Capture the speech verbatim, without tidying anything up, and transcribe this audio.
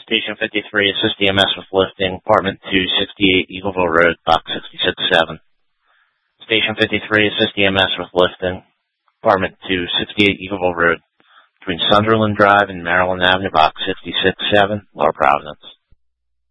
Station fifty-three, assist E M S with lifting, apartment two sixty-eight Eagleville Road, box sixty-six seven. Station fifty-three, assist E M S with lifting, apartment two sixty-eight Eagleville Road, between Sunderland Drive and Maryland Avenue, box sixty-six seven, Lower Providence.